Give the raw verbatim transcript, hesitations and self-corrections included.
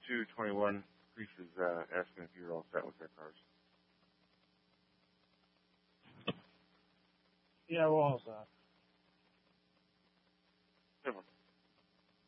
two twenty-one. Priest is uh, asking if you're all set with their cars. Yeah, we're all set.